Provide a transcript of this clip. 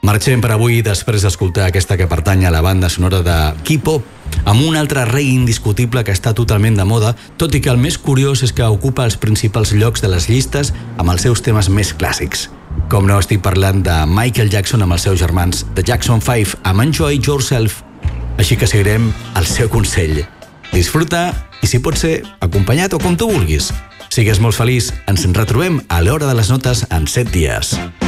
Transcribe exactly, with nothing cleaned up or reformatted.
Marxem per avui després d'escoltar aquesta que pertany a la banda sonora de K-pop, amb un altre rei indiscutible que està totalment de moda, tot i que el més curiós és que ocupa els principals llocs de les llistes amb els seus temes més clàssics. Com no, estic parlant de Michael Jackson amb els seus germans The Jackson five amb Enjoy Yourself. Així que seguirem el seu consell. Disfruta i, si pot ser, acompanyat o com tu vulguis. Sigues molt feliç, ens retrobem a l'hora de les notes en set dies.